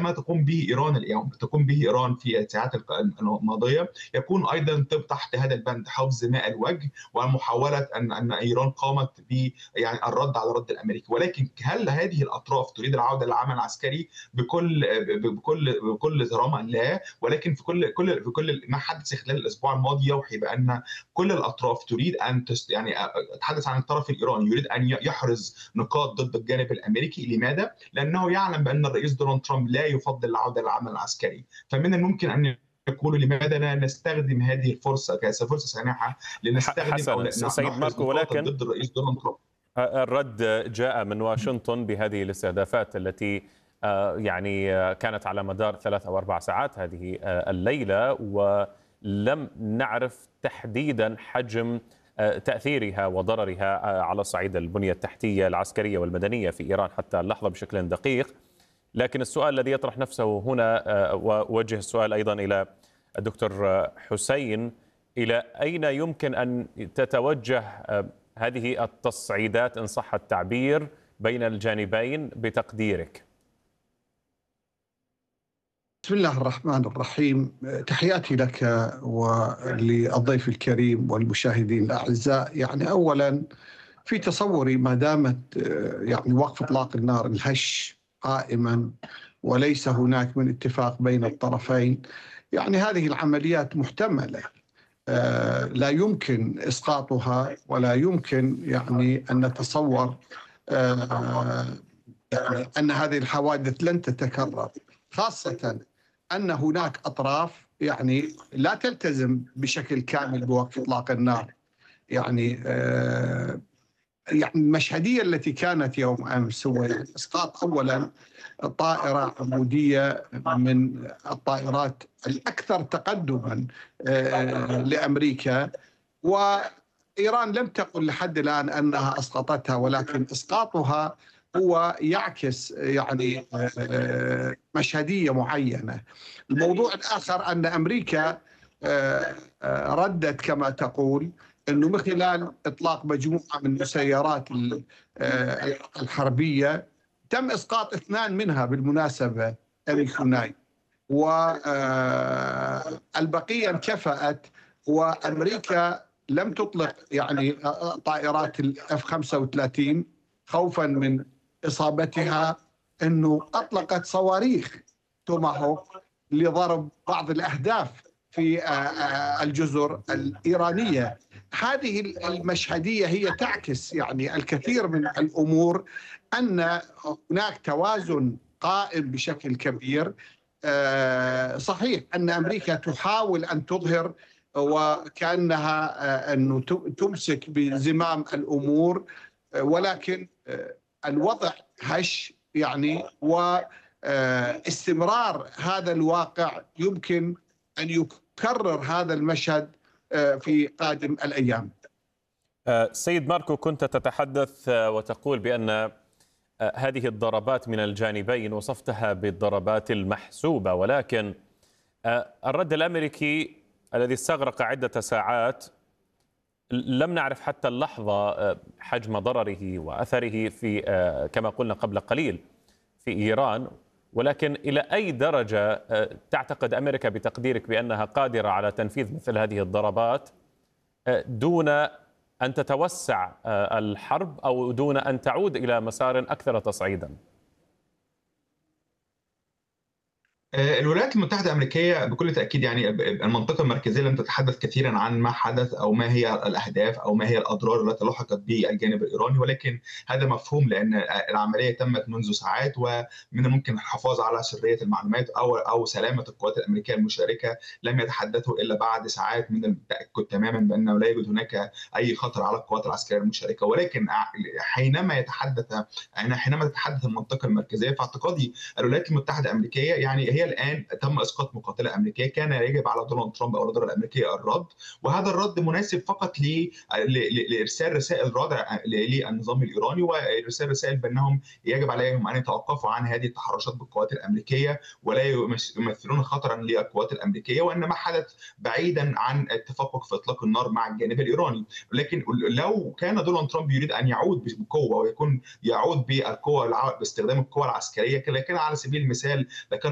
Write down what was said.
كما تقوم به إيران اليوم، تقوم به إيران في الساعات الماضية، يكون أيضا تحت هذا البند حفظ ماء الوجه ومحاولة أن إيران قامت ب يعني الرد على الرد الأمريكي. ولكن هل هذه الأطراف تريد العودة للعمل العسكري بكل صرامة؟ لا، ولكن في كل ما حدث خلال الأسبوع الماضي يوحي بأن كل الأطراف تريد أن يعني أتحدث عن الطرف الإيراني يريد أن يحرز نقاط ضد الجانب الأمريكي. لماذا؟ لأنه يعلم بأن الرئيس دونالد ترامب لا يفضل العودة للعمل العسكري. فمن الممكن أن يقولوا لماذا لا نستخدم هذه الفرصة كفرصة سانحة لنستخدم أو حسنا سيد نحرز ماركو، نقاطا ولكن ضد الرئيس دونالد ترامب. الرد جاء من واشنطن بهذه الاستهدافات التي يعني كانت على مدار 3 أو 4 ساعات هذه الليلة، ولم نعرف تحديدا حجم تأثيرها وضررها على صعيد البنية التحتية العسكرية والمدنية في إيران حتى اللحظة بشكل دقيق. لكن السؤال الذي يطرح نفسه هنا، ووجه السؤال أيضا إلى الدكتور حسين، إلى أين يمكن أن تتوجه هذه التصعيدات إن صح التعبير بين الجانبين بتقديرك؟ بسم الله الرحمن الرحيم. تحياتي لك وللضيف الكريم والمشاهدين الأعزاء. يعني أولا في تصوري ما دامت يعني وقف إطلاق النار الهش قائما وليس هناك من اتفاق بين الطرفين، يعني هذه العمليات محتملة، لا يمكن إسقاطها ولا يمكن يعني أن نتصور يعني أن هذه الحوادث لن تتكرر، خاصة أن هناك أطراف يعني لا تلتزم بشكل كامل بوقف إطلاق النار. يعني المشهدية التي كانت يوم أمس هو إسقاط أولا طائرة عمودية من الطائرات الأكثر تقدما لأمريكا، وإيران لم تقل لحد الآن أنها أسقطتها، ولكن إسقاطها هو يعكس يعني مشهدية معينة. الموضوع الآخر أن أمريكا ردت كما تقول أنه من خلال إطلاق مجموعة من المسيرات الحربية تم إسقاط 2 منها بالمناسبة أمريكاني، والبقية انكفأت، وأمريكا لم تطلق يعني طائرات F-35 خوفا من إصابتها، أنه أطلقت صواريخ توماهوك لضرب بعض الأهداف في الجزر الإيرانية. هذه المشهدية هي تعكس يعني الكثير من الأمور، أن هناك توازن قائم بشكل كبير. صحيح أن أمريكا تحاول أن تظهر وكأنها أنه تمسك بزمام الأمور، ولكن الوضع هش يعني، واستمرار هذا الواقع يمكن أن يكرر هذا المشهد في قادم الأيام. سيد ماركو، كنت تتحدث وتقول بأن هذه الضربات من الجانبين وصفتها بالضربات المحسوبة، ولكن الرد الأمريكي الذي استغرق عدة ساعات لم نعرف حتى اللحظة حجم ضرره وأثره في كما قلنا قبل قليل في إيران. ولكن إلى أي درجة تعتقد أمريكا بتقديرك بأنها قادرة على تنفيذ مثل هذه الضربات دون أن تتوسع الحرب أو دون أن تعود إلى مسار أكثر تصعيدا؟ الولايات المتحدة الأمريكية بكل تأكيد يعني المنطقة المركزية لم تتحدث كثيرا عن ما حدث أو ما هي الأهداف أو ما هي الأضرار التي لحقت بالجانب الإيراني، ولكن هذا مفهوم لأن العملية تمت منذ ساعات، ومن الممكن الحفاظ على سرية المعلومات أو سلامة القوات الأمريكية المشاركة. لم يتحدثوا إلا بعد ساعات من التأكد تماما بأنه لا يوجد هناك أي خطر على القوات العسكرية المشاركة. ولكن حينما تتحدث المنطقة المركزية، فاعتقادي الولايات المتحدة الأمريكية يعني هي الآن تم إسقاط مقاتلة أمريكية، كان يجب على دونالد ترامب أو الإدارة الأمريكية الرد، وهذا الرد مناسب فقط لإرسال رسائل رادع للنظام الإيراني، وإرسال رسائل بأنهم يجب عليهم أن يتوقفوا عن هذه التحرشات بالقوات الأمريكية ولا يمثلون خطرا للقوات الأمريكية، وأن ما حدث بعيدا عن التفقق في إطلاق النار مع الجانب الإيراني. لكن لو كان دونالد ترامب يريد أن يعود بقوة ويكون يعود بالقوة باستخدام القوة العسكرية، لكن على سبيل المثال لكان